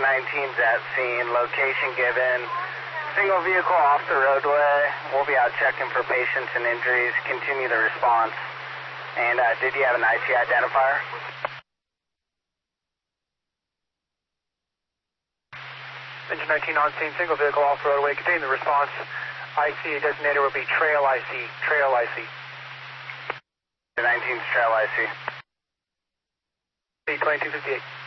19's at scene, location given, single vehicle off the roadway. We'll be out checking for patients and injuries. Continue the response. And did you have an IC identifier? Engine 19 on scene, single vehicle off the roadway. Continue the response. IC designator will be Trail IC. Trail IC. 19's Trail IC. 2258.